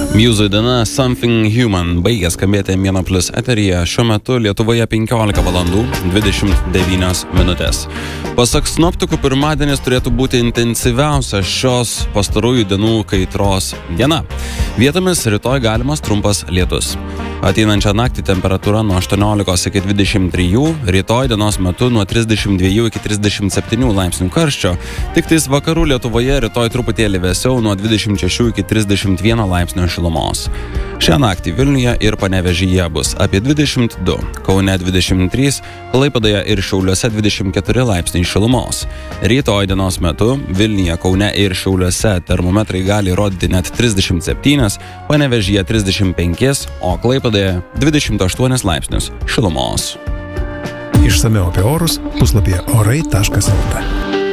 Muse daina Something Human baigė skambėti M1+ eteryje. Šiuo metu Lietuvoje 15 valandų 29 minutės. Pasak sinoptikų, pirmadienis turėtų būti intensyviausia šios pastarųjų dienų kaitros diena. Vietomis rytoj galimas trumpas lietus. Ateinančią naktį temperatūra nuo 18 iki 23, rytoj dienos metu nuo 32 iki 37 laipsnių karščio. Tik tais vakarų Lietuvoje rytoj truputėlį vėsiau nuo 26 iki 31 laipsnio šilumos. Šią naktį Vilniuje ir Panevėžyje bus apie 22, Kaune 23, Klaipėdoje ir Šiauliuose 24 laipsniai šilumos. Rytoj dienos metu Vilniuje, Kaune ir Šiauliuose termometrai gali rodyti net 37, Panevėžyje 35, o Klaipėdoje 28 laipsnius šilumos. Išsamiau apie orus puslapyje orai.lt.